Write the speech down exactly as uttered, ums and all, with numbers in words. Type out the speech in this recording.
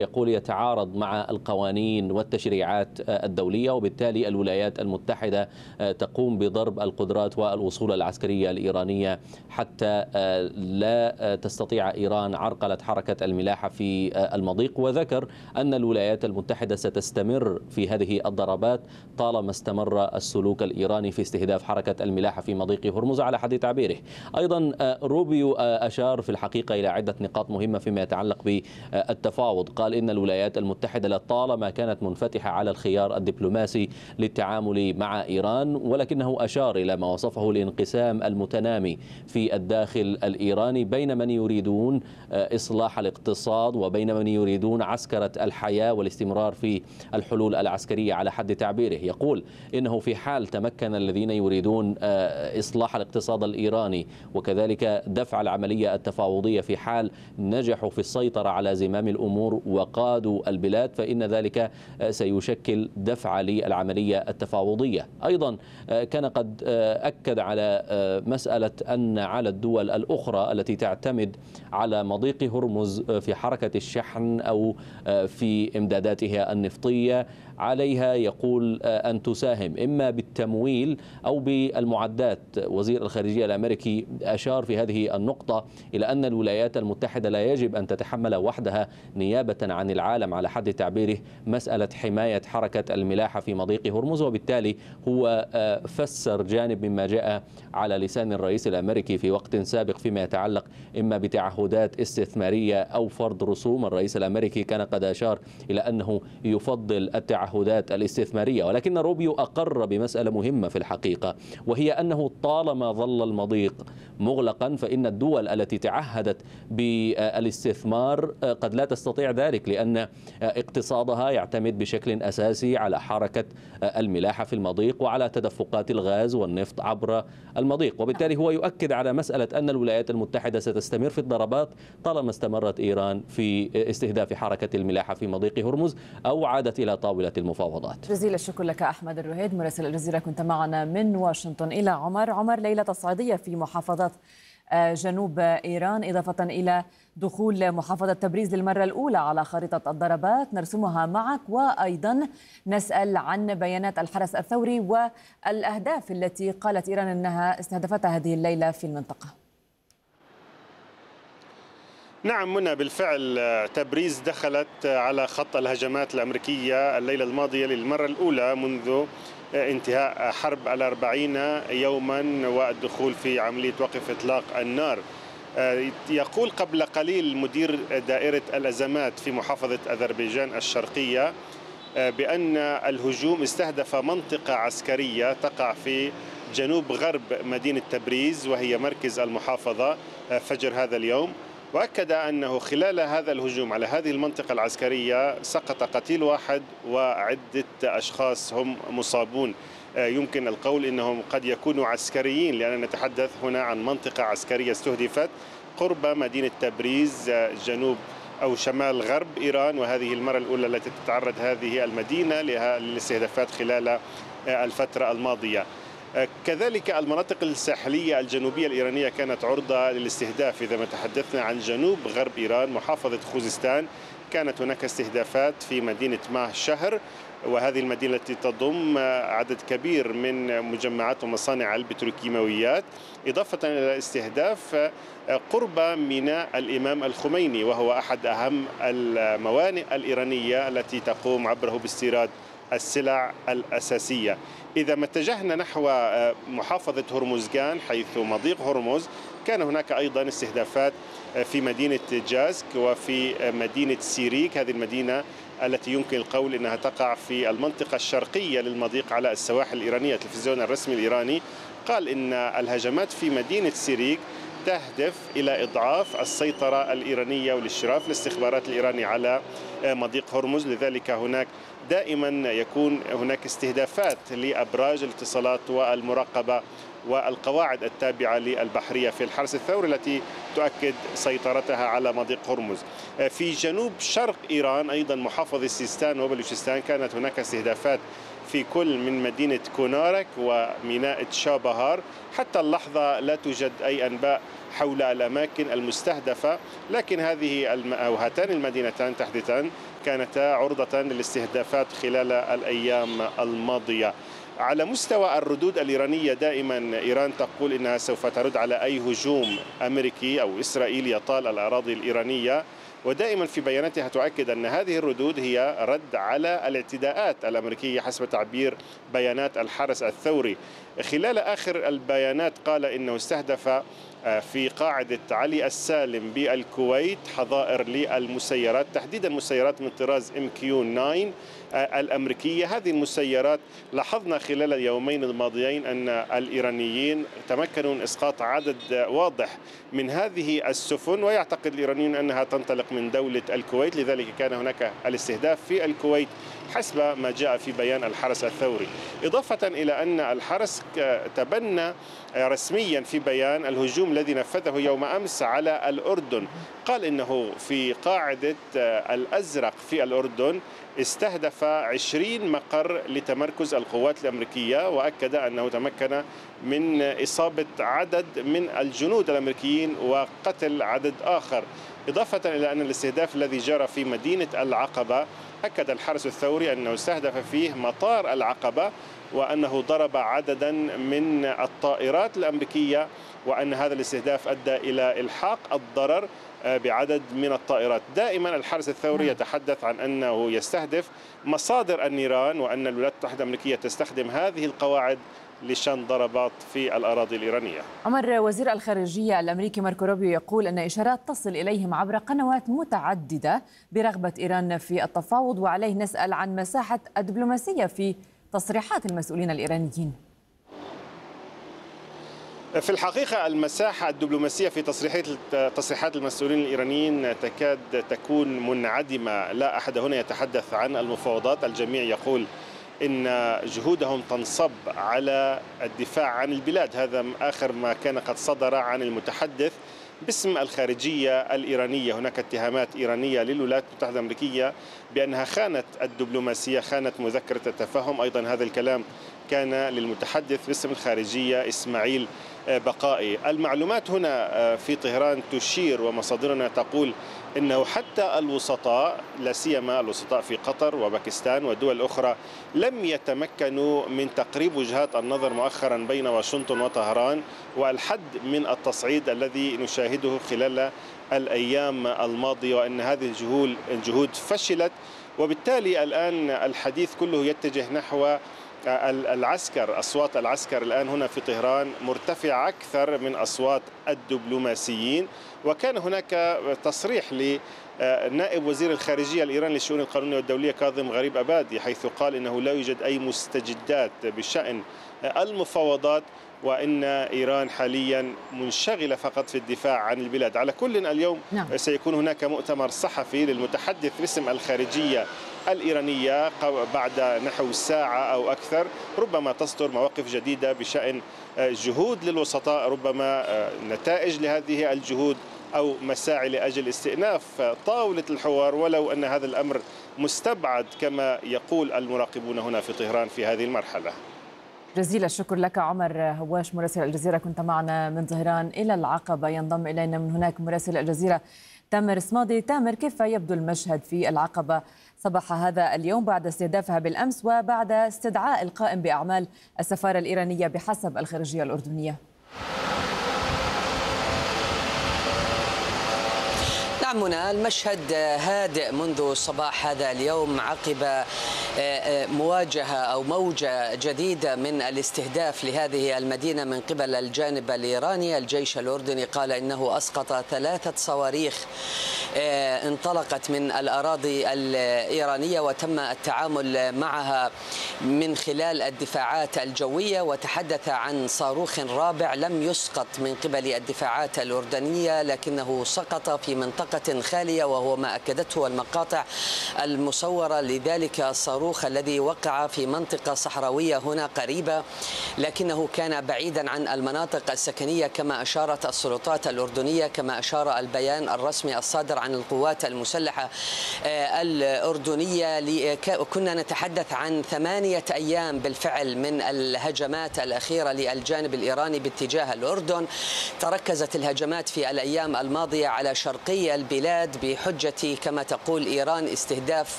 يقول يتعارض مع القوانين والتشريعات الدولية، وبالتالي الولايات المتحدة تقوم بضرب القدرات والوصول العسكرية الإيرانية حتى لا تستطيع إيران عرقلة حركة الملاحة في المضيق. وذكر أن الولايات المتحدة ستستمر في هذه الضربات طالما استمر السلوك الإيراني في استهداف حركة الملاحة في مضيق هرمز على حد تعبيره. أيضا روبيو أشار في الحقيقة إلى عدة نقاط مهمة فيما يتعلق بالتفاوض. قال إن الولايات المتحدة لطالما كانت منفتحة على الخيار الدبلوماسي للتعامل مع إيران، ولكنه أشار إلى ما وصفه الانقسام المتنامي في الداخل الإيراني بين من يريدون إصلاح الاقتصاد وبين من يريدون عسكرة الحياة والاستمرار في الحلول العسكرية على حد تعبيره. يقول إنه في حال تمكن الذين يريدون إصلاح الاقتصاد الإيراني وكذلك دفع العملية التفاوضية، في حال نجحوا في السيطرة على زمام الأمور وقادوا البلاد، فإن ذلك سيشكل دفع للعملية التفاوضية. أيضا كان قد أكد على مسألة أن على الدول الأخرى التي تعتمد على مضيق هرمز في حركة الشحن أو في إمداداتها النفطية عليها يقول أن تساهم إما بالتمويل أو بالمعدات. وزير الخارجية الأمريكي أشار في هذه النقطة إلى أن الولايات المتحدة لا يجب أن تتحمل وحدها نيابة عن العالم على حد تعبيره مسألة حماية حركة الملاحة في مضيق هرمز. وبالتالي هو فسر جانب مما جاء على لسان الرئيس الأمريكي في وقت سابق فيما يتعلق إما بتعهدات استثمارية أو فرض رسوم. الرئيس الأمريكي كان قد أشار إلى أنه يفضل التعهدات الاستثمارية، ولكن روبيو أقر بمسألة مهمة في الحقيقة، وهي أنه طالما ظل المضيق مغلقا فإن الدول التي تعهدت بالاستثمار قد لا تستطيع ذلك، لأن اقتصادها يعتمد بشكل أساسي على حركة الملاحة في المضيق وعلى تدفقات الغاز والنفط عبر المضيق. وبالتالي هو يؤكد على مسألة أن الولايات المتحدة ستستمر في الضربات طالما استمرت إيران في استهداف حركة الملاحة في مضيق هرمز أو عادت إلى طاولة المفاوضات. جزيل الشكر لك أحمد الرهيد مراسل الجزيرة، كنت معنا من واشنطن. إلى عمر عمر ليلة تصعيدية في محافظات جنوب إيران، إضافة إلى دخول محافظة تبريز للمرة الأولى على خريطة الضربات نرسمها معك، وأيضا نسأل عن بيانات الحرس الثوري والأهداف التي قالت إيران أنها استهدفتها هذه الليلة في المنطقة. نعم منى، بالفعل تبريز دخلت على خط الهجمات الأمريكية الليلة الماضية للمرة الأولى منذ انتهاء حرب الأربعين يوما والدخول في عملية وقف إطلاق النار. يقول قبل قليل مدير دائرة الأزمات في محافظة أذربيجان الشرقية بأن الهجوم استهدف منطقة عسكرية تقع في جنوب غرب مدينة تبريز وهي مركز المحافظة فجر هذا اليوم. وأكد أنه خلال هذا الهجوم على هذه المنطقة العسكرية سقط قتيل واحد وعدة أشخاص هم مصابون. يمكن القول أنهم قد يكونوا عسكريين، لأننا نتحدث هنا عن منطقة عسكرية استهدفت قرب مدينة تبريز جنوب أو شمال غرب إيران، وهذه المرة الأولى التي تتعرض هذه المدينة للاستهدافات خلال الفترة الماضية. كذلك المناطق الساحلية الجنوبية الإيرانية كانت عرضة للاستهداف. إذا ما تحدثنا عن جنوب غرب إيران محافظة خوزستان كانت هناك استهدافات في مدينة ماه شهر، وهذه المدينة التي تضم عدد كبير من مجمعات ومصانع البتروكيماويات، إضافة إلى استهداف قرب ميناء الإمام الخميني وهو أحد أهم الموانئ الإيرانية التي تقوم عبره باستيراد السلع الأساسية. إذا ما اتجهنا نحو محافظة هرمزغان حيث مضيق هرمز كان هناك أيضا استهدافات في مدينة جازك وفي مدينة سيريك، هذه المدينة التي يمكن القول أنها تقع في المنطقة الشرقية للمضيق على السواحل الإيرانية. التلفزيون الرسمي الإيراني قال إن الهجمات في مدينة سيريك تهدف إلى إضعاف السيطرة الإيرانية والاشراف الاستخبارات الإيراني على مضيق هرمز. لذلك هناك دائما يكون هناك استهدافات لأبراج الاتصالات والمراقبة والقواعد التابعة للبحرية في الحرس الثوري التي تؤكد سيطرتها على مضيق هرمز. في جنوب شرق إيران أيضا محافظة سيستان وبلوشستان كانت هناك استهدافات في كل من مدينة كونارك وميناء شابهار. حتى اللحظة لا توجد أي أنباء حول الأماكن المستهدفة، لكن هذه الم... أو هاتان المدينتان تحديدا كانتا عرضة للاستهدافات خلال الأيام الماضية. على مستوى الردود الإيرانية دائما إيران تقول إنها سوف ترد على أي هجوم أمريكي أو إسرائيلي يطال الأراضي الإيرانية، ودائما في بياناتها تؤكد أن هذه الردود هي رد على الاعتداءات الأمريكية حسب تعبير بيانات الحرس الثوري. خلال آخر البيانات قال إنه استهدف في قاعدة علي السالم بالكويت حظائر للمسيرات، تحديدا مسيرات من طراز إم كيو تسعة الأمريكية. هذه المسيرات لاحظنا خلال اليومين الماضيين أن الإيرانيين تمكنوا من إسقاط عدد واضح من هذه السفن، ويعتقد الإيرانيون أنها تنطلق من دولة الكويت، لذلك كان هناك الاستهداف في الكويت حسب ما جاء في بيان الحرس الثوري. إضافة إلى أن الحرس تبنى رسميا في بيان الهجوم الذي نفذه يوم أمس على الأردن. قال إنه في قاعدة الأزرق في الأردن استهدف عشرين مقر لتمركز القوات الأمريكية، وأكد أنه تمكن من إصابة عدد من الجنود الأمريكيين وقتل عدد آخر. إضافة إلى أن الاستهداف الذي جرى في مدينة العقبة أكد الحرس الثوري أنه استهدف فيه مطار العقبة، وأنه ضرب عددا من الطائرات الأمريكية، وأن هذا الاستهداف أدى إلى إلحاق الضرر بعدد من الطائرات. دائما الحرس الثوري يتحدث عن أنه يستهدف مصادر النيران، وأن الولايات المتحدة الأمريكية تستخدم هذه القواعد لشن ضربات في الأراضي الإيرانية. عمر، وزير الخارجية الأمريكي ماركو روبيو يقول أن إشارات تصل إليهم عبر قنوات متعددة برغبة إيران في التفاوض، وعليه نسأل عن مساحة الدبلوماسية في تصريحات المسؤولين الإيرانيين. في الحقيقة المساحة الدبلوماسية في تصريحات تصريحات المسؤولين الإيرانيين تكاد تكون منعدمة. لا أحد هنا يتحدث عن المفاوضات، الجميع يقول إن جهودهم تنصب على الدفاع عن البلاد. هذا آخر ما كان قد صدر عن المتحدث باسم الخارجية الإيرانية. هناك اتهامات إيرانية للولايات المتحدة الأمريكية بأنها خانت الدبلوماسية، خانت مذكرة التفاهم. أيضا هذا الكلام كان للمتحدث باسم الخارجية إسماعيل بقائي. المعلومات هنا في طهران تشير ومصادرنا تقول إنه حتى الوسطاء، لا سيما الوسطاء في قطر وباكستان ودول أخرى، لم يتمكنوا من تقريب وجهات النظر مؤخرا بين واشنطن وطهران، والحد من التصعيد الذي نشاهده خلال الأيام الماضية، وأن هذه الجهود فشلت. وبالتالي الآن الحديث كله يتجه نحو العسكر. أصوات العسكر الآن هنا في طهران مرتفعة أكثر من أصوات الدبلوماسيين. وكان هناك تصريح لنائب وزير الخارجية الإيراني للشؤون القانونية والدولية كاظم غريب أبادي، حيث قال إنه لا يوجد أي مستجدات بشأن المفاوضات، وإن إيران حاليا منشغلة فقط في الدفاع عن البلاد. على كل اليوم نعم. سيكون هناك مؤتمر صحفي للمتحدث باسم الخارجية الإيرانية بعد نحو ساعة أو أكثر، ربما تصدر مواقف جديدة بشأن جهود للوسطاء، ربما نتائج لهذه الجهود أو مساعي لأجل استئناف طاولة الحوار، ولو أن هذا الأمر مستبعد كما يقول المراقبون هنا في طهران في هذه المرحلة. جزيل الشكر لك عمر هواش مراسل الجزيرة، كنت معنا من طهران إلى العقبة. ينضم إلينا من هناك مراسل الجزيرة تامر صمادي. تامر، كيف يبدو المشهد في العقبة صباح هذا اليوم بعد استهدافها بالأمس وبعد استدعاء القائم بأعمال السفارة الإيرانية بحسب الخارجية الأردنية؟ نعم منى، المشهد هادئ منذ صباح هذا اليوم عقب مواجهة أو موجة جديدة من الاستهداف لهذه المدينة من قبل الجانب الإيراني. الجيش الأردني قال إنه أسقط ثلاثة صواريخ انطلقت من الأراضي الإيرانية وتم التعامل معها من خلال الدفاعات الجوية، وتحدث عن صاروخ رابع لم يسقط من قبل الدفاعات الأردنية لكنه سقط في منطقة مساحات خالية، وهو ما أكدته المقاطع المصورة لذلك الصاروخ الذي وقع في منطقة صحراوية هنا قريبة، لكنه كان بعيدا عن المناطق السكنية كما أشارت السلطات الأردنية، كما أشار البيان الرسمي الصادر عن القوات المسلحة الأردنية. كنا نتحدث عن ثمانية أيام بالفعل من الهجمات الأخيرة للجانب الإيراني باتجاه الأردن. تركزت الهجمات في الأيام الماضية على شرقي البلاد بحجة كما تقول إيران استهداف